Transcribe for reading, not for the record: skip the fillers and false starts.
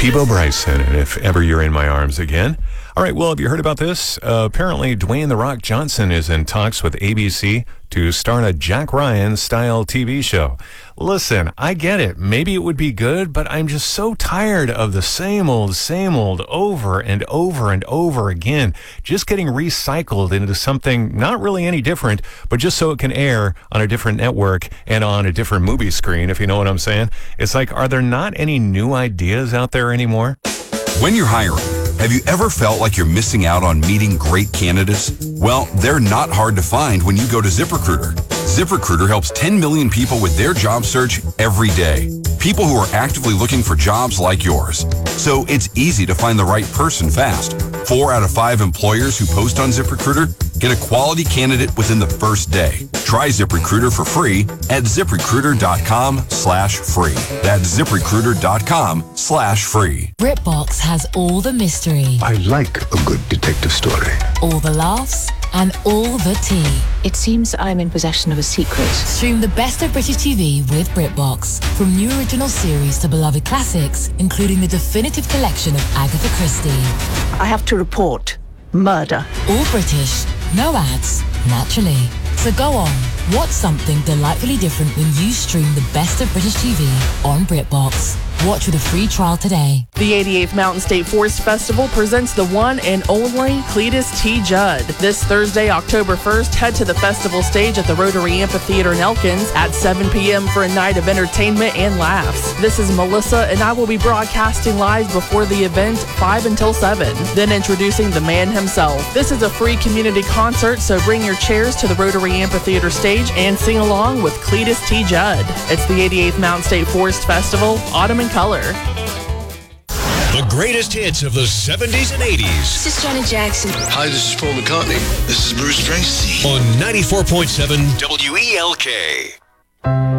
Peebo Bryson, and If Ever You're in My Arms Again. All right, well, have you heard about this? Apparently, Dwayne "The Rock" Johnson is in talks with ABC to star in a Jack Ryan-style TV show. Listen, I get it. Maybe it would be good, but I'm just so tired of the same old, over and over and over again, just getting recycled into something not really any different, but just so it can air on a different network and on a different movie screen, if you know what I'm saying. It's like, are there not any new ideas out there anymore? When you're hiring, have you ever felt like you're missing out on meeting great candidates? Well, they're not hard to find when you go to ZipRecruiter. ZipRecruiter helps 10 million people with their job search every day. People who are actively looking for jobs like yours. So it's easy to find the right person fast. 4 out of 5 employers who post on ZipRecruiter get a quality candidate within the first day. Try ZipRecruiter for free at ZipRecruiter.com/free. That's ZipRecruiter.com/free. BritBox has all the mystery. I like a good detective story. All the laughs and all the tea. It seems I'm in possession of a secret. Stream the best of British TV with BritBox. From new original series to beloved classics, including the definitive collection of Agatha Christie. I have to report murder. All British, no ads, naturally. So go on, watch something delightfully different when you stream the best of British TV on BritBox. Watch with a free trial today. The 88th Mountain State Forest Festival presents the one and only Cletus T. Judd. This Thursday, October 1st, head to the festival stage at the Rotary Amphitheater in Elkins at 7 p.m. for a night of entertainment and laughs. This is Melissa, and I will be broadcasting live before the event 5 until 7. Then introducing the man himself. This is a free community concert, so bring your chairs to the Rotary Amphitheater stage and sing along with Cletus T. Judd. It's the 88th Mountain State Forest Festival, Autumn in Color. The greatest hits of the 70s and 80s. This is Janet Jackson. Hi, this is Paul McCartney. This is Bruce Springsteen. On 94.7 WELK.